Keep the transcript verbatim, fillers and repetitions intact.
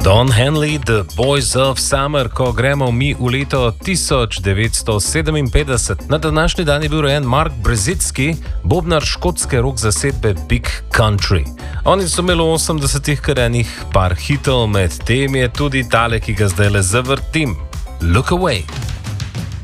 Don Henley, The Boys of Summer, ko gremo mi v leto tisoč devetsto sedeminpetdeset. Na današnji dan je bil rojen Mark Brzezicki, bobnar škotske rock zasedbe Big Country. Oni so imeli v osemdesetih kar enih par hitov, med tem je tudi tale, ki ga zdaj le zavrtim. Look Away.